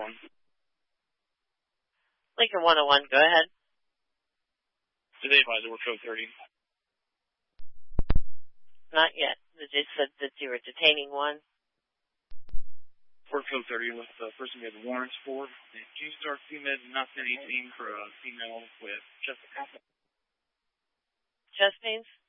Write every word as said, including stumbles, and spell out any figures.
one. Lincoln one oh one, go ahead. Today advisor, we're code thirty. Not yet. They just said that you were detaining one. We're code thirty with the person we have warrants for. The G-Star female not eighteen for a female with chest pains. Chest pains?